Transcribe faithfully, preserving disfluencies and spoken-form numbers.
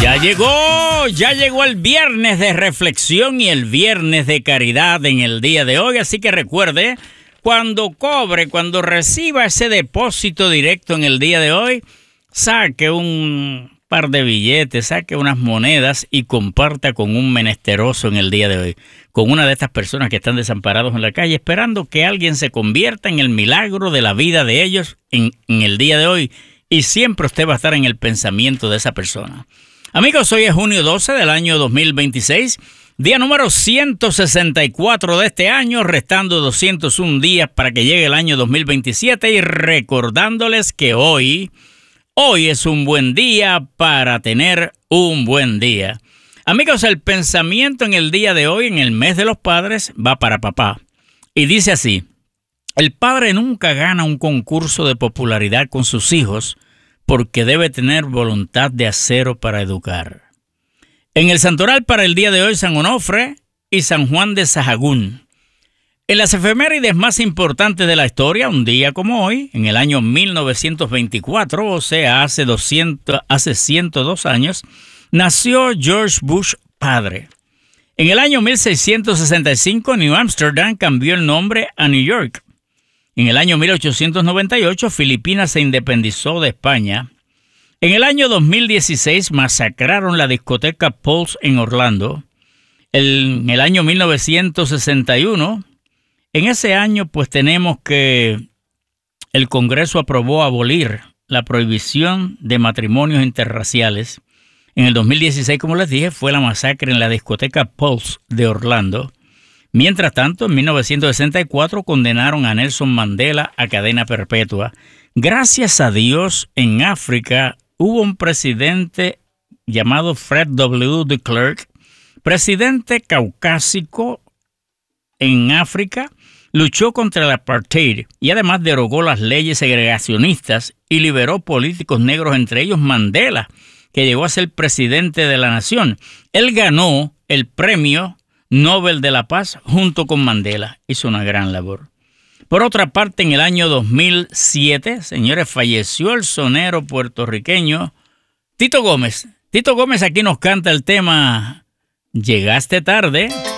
Ya llegó, ya llegó el viernes de reflexión y el viernes de caridad en el día de hoy, así que recuerde, cuando cobre, cuando reciba ese depósito directo en el día de hoy, saque un par de billetes, saque unas monedas y comparta con un menesteroso en el día de hoy, con una de estas personas que están desamparados en la calle, esperando que alguien se convierta en el milagro de la vida de ellos en, en el día de hoy, y siempre usted va a estar en el pensamiento de esa persona. Amigos, hoy es junio doce del año dos mil veintiséis, día número ciento sesenta y cuatro de este año, restando doscientos uno días para que llegue el año dos mil veintisiete y recordándoles que hoy, hoy es un buen día para tener un buen día. Amigos, el pensamiento en el día de hoy, en el mes de los padres, va para papá. Y dice así: el padre nunca gana un concurso de popularidad con sus hijos, porque debe tener voluntad de acero para educar. En el santoral para el día de hoy, San Onofre y San Juan de Sahagún. En las efemérides más importantes de la historia, un día como hoy, en el año mil novecientos veinticuatro, o sea, hace, doscientos, hace ciento dos años, nació George Bush padre. En el año mil seiscientos sesenta y cinco, New Amsterdam cambió el nombre a New York. En el año mil ochocientos noventa y ocho, Filipinas se independizó de España. En el año dos mil dieciséis, masacraron la discoteca Pulse en Orlando. En el año mil novecientos sesenta y uno, en ese año, pues tenemos que el Congreso aprobó abolir la prohibición de matrimonios interraciales. En el dos mil dieciséis, como les dije, fue la masacre en la discoteca Pulse de Orlando. Mientras tanto, en mil novecientos sesenta y cuatro condenaron a Nelson Mandela a cadena perpetua. Gracias a Dios, en África hubo un presidente llamado Fred W. de Klerk, presidente caucásico en África, luchó contra el apartheid y además derogó las leyes segregacionistas y liberó políticos negros, entre ellos Mandela, que llegó a ser presidente de la nación. Él ganó el premio Nobel de la Paz junto con Mandela. Hizo una gran labor. Por otra parte, en el año dos mil siete, señores, falleció el sonero puertorriqueño Tito Gómez. Tito Gómez aquí nos canta el tema Llegaste tarde.